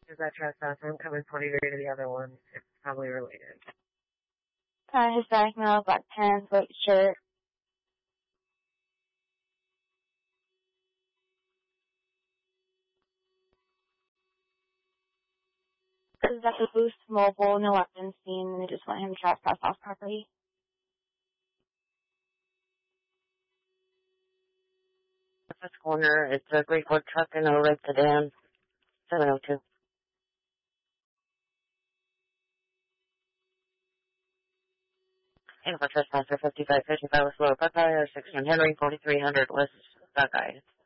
matches that trespasser. I'm coming 40 degree to the other one. It's probably related. Hispanic male, black pants, white shirt. This is at the Boost Mobile, no weapons seen, and they just want him to trespass off property. This corner, it's a Great Ford truck and a red sedan, 702. And for trespasser, 5555 with lower Buckeye, or 16 Henry, 4300 West Buckeye.